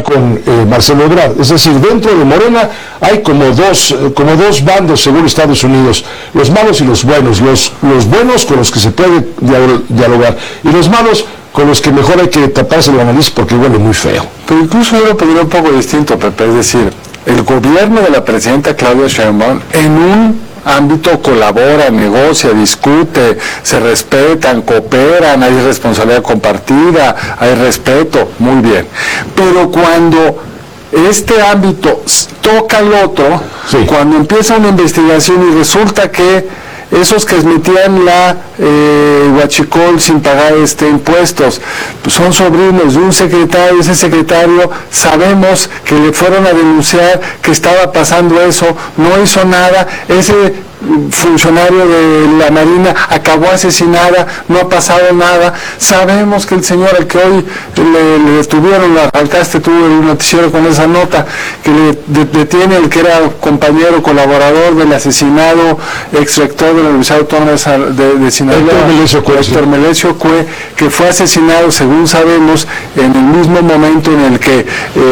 estar con Marcelo Ebrard. Es decir, dentro de Morena hay como dos bandos según Estados Unidos, los malos y los buenos, los buenos con los que se puede dialogar y los malos con los que mejor hay que taparse la nariz porque huele muy feo. Pero incluso yo lo pediría un poco distinto, Pepe, es decir, el gobierno de la presidenta Claudia Sheinbaum en un ámbito colabora, negocia, discute, se respetan, cooperan, hay responsabilidad compartida, hay respeto, muy bien. Pero cuando este ámbito toca al otro, sí, cuando empieza una investigación y resulta que esos que emitían la huachicol sin pagar impuestos, pues son sobrinos de un secretario, ese secretario sabemos que le fueron a denunciar que estaba pasando eso, no hizo nada, ese funcionario de la Marina acabó asesinada, no ha pasado nada, sabemos que el señor al que hoy le detuvieron, la faltaste tú en el noticiero con esa nota, que le detiene el que era compañero, colaborador del asesinado ex rector de la Universidad Autónoma de Sinaloa, Héctor Melesio Cue, que fue asesinado, según sabemos, en el mismo momento en el que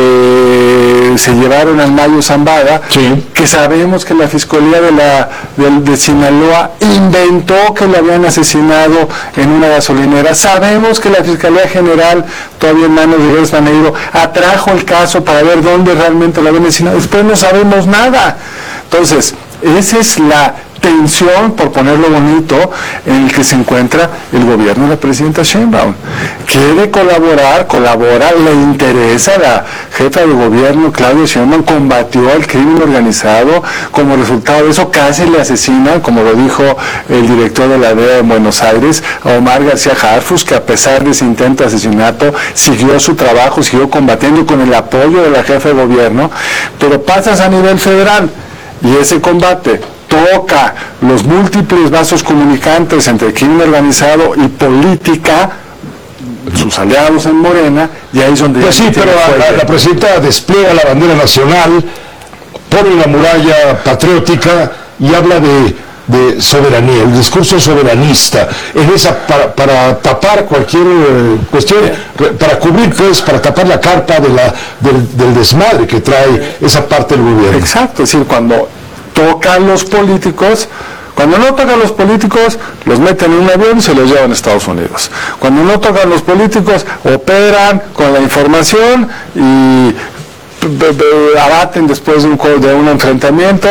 se llevaron al Mayo Zambada, sí, que sabemos que la Fiscalía de Sinaloa inventó que le habían asesinado en una gasolinera. Sabemos que la Fiscalía General, todavía en manos de Gertz Manero, atrajo el caso para ver dónde realmente lo habían asesinado. Después no sabemos nada. Entonces, esa es la tensión, por ponerlo bonito, en el que se encuentra el gobierno de la presidenta Sheinbaum. Quiere colabora, le interesa. La jefa de gobierno, Claudia Sheinbaum, combatió al crimen organizado, como resultado de eso casi le asesinan, como lo dijo el director de la DEA en Buenos Aires, a Omar García Harfuch, que a pesar de ese intento de asesinato, siguió su trabajo, siguió combatiendo con el apoyo de la jefa de gobierno, pero pasas a nivel federal, y ese combate toca los múltiples vasos comunicantes entre crimen organizado y política, sus aliados en Morena, y ahí es donde... Pues sí, pero la presidenta despliega la bandera nacional, pone la muralla patriótica y habla de soberanía, el discurso soberanista, en esa para tapar cualquier cuestión, para cubrir, pues, para tapar la carpa del desmadre que trae esa parte del gobierno. Exacto, es decir, cuando tocan los políticos, cuando no tocan los políticos, los meten en un avión y se los llevan a Estados Unidos. Cuando no tocan los políticos, operan con la información y abaten después de un enfrentamiento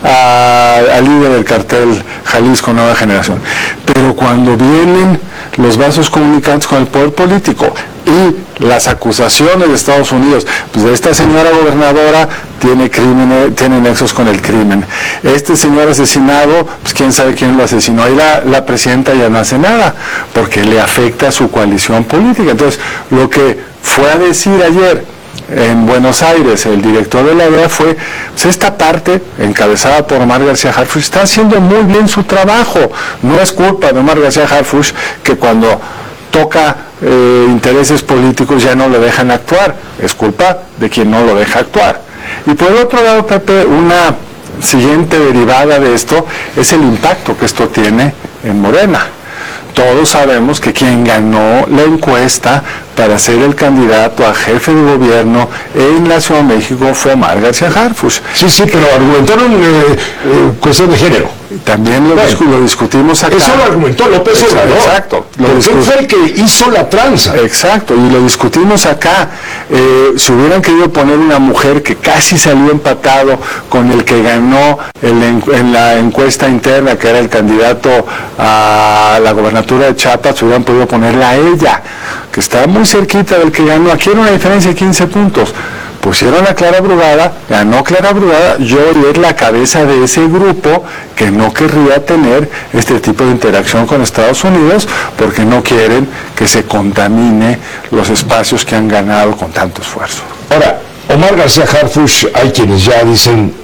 al líder del cartel Jalisco Nueva Generación. Pero cuando vienen los vasos comunicantes con el poder político y las acusaciones de Estados Unidos, pues de esta señora gobernadora tiene nexos con el crimen, este señor asesinado, pues quién sabe quién lo asesinó, y la presidenta ya no hace nada porque le afecta a su coalición política. Entonces, lo que fue a decir ayer en Buenos Aires el director de la DEA fue, pues esta parte encabezada por Omar García Harfuch está haciendo muy bien su trabajo. No es culpa de Omar García Harfuch que cuando toca intereses políticos ya no lo dejan actuar, es culpa de quien no lo deja actuar. Y por el otro lado, Pepe, una siguiente derivada de esto es el impacto que esto tiene en Morena. Todos sabemos que quien ganó la encuesta para ser el candidato a jefe de gobierno en la Ciudad de México fue Omar García Harfuch. Sí, pero argumentaron cuestión de género. También lo discutimos acá. Eso lo argumentó López Obrador. Exacto. Él fue el que hizo la tranza. Exacto, y lo discutimos acá. Si hubieran querido poner una mujer que casi salió empatado con el que ganó en la encuesta interna, que era el candidato a la gobernatura de Chiapas, hubieran podido ponerla a ella, que estaba muy cerquita del que ganó. Aquí era una diferencia de 15 puntos. Pusieron a Clara Brugada, ganó Clara Brugada, yo es la cabeza de ese grupo que no querría tener este tipo de interacción con Estados Unidos porque no quieren que se contamine los espacios que han ganado con tanto esfuerzo. Ahora, Omar García Harfuch, hay quienes ya dicen,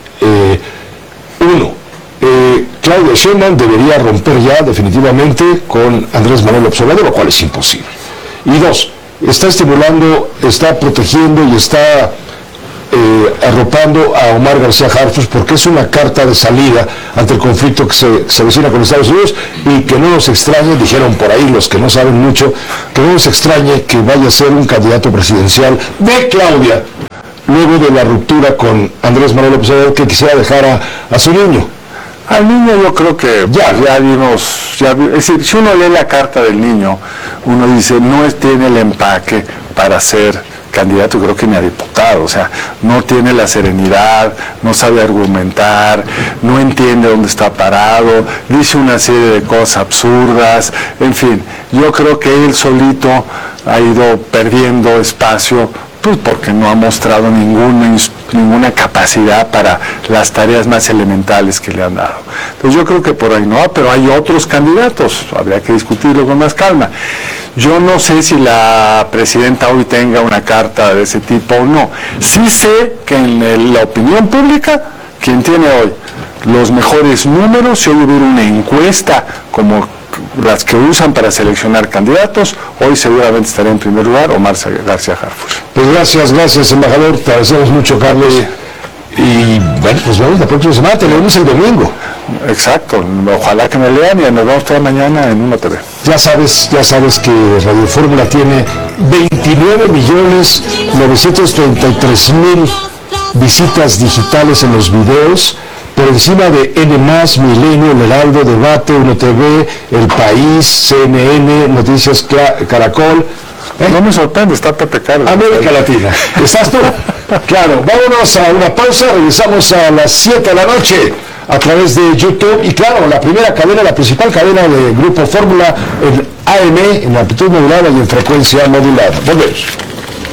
Claudia Sheinbaum debería romper ya definitivamente con Andrés Manuel López Obrador, lo cual es imposible. Y dos, está estimulando, está protegiendo y está arropando a Omar García Harfuch porque es una carta de salida ante el conflicto que se avecina con Estados Unidos, y que no nos extrañe, dijeron por ahí los que no saben mucho, que no nos extrañe que vaya a ser un candidato presidencial de Claudia luego de la ruptura con Andrés Manuel López Obrador, que quisiera dejar a su niño? Al niño yo creo que ya vimos, es decir, si uno lee la carta del niño, uno dice, tiene el empaque para ser candidato, creo que ni a diputado, o sea, no tiene la serenidad, no sabe argumentar, no entiende dónde está parado, dice una serie de cosas absurdas, en fin, yo creo que él solito ha ido perdiendo espacio, pues porque no ha mostrado ninguna capacidad para las tareas más elementales que le han dado. Entonces yo creo que por ahí no, pero hay otros candidatos, habría que discutirlo con más calma. Yo no sé si la presidenta hoy tenga una carta de ese tipo o no. Sí sé que en la opinión pública, quien tiene hoy los mejores números, si hoy hubiera una encuesta como las que usan para seleccionar candidatos, hoy seguramente estaría en primer lugar Omar García Harfuch. Pues gracias, embajador, te agradecemos mucho, Carlos. Y bueno, pues vamos la próxima semana, te vemos el domingo. Exacto, ojalá que me lean y nos vemos toda mañana en Uno TV. Ya sabes que Radio Fórmula tiene 29.933.000 visitas digitales en los videos, por encima de N+, Milenio, El Heraldo, Debate, Uno TV, El País, CNN, Noticias Caracol. No me sorprende, está Pepe Carlos. América Latina. ¿Estás tú? Claro, vámonos a una pausa, regresamos a las 7 de la noche a través de YouTube y claro, la principal cadena de Grupo Fórmula en AM, en amplitud modulada y en frecuencia modulada. Volvemos.